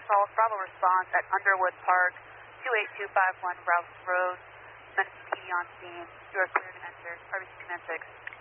call, Bravo response at Underwood Park, 28251 Rouse Road, Memphis PD on scene. You are clear to enter. RBC Command 6.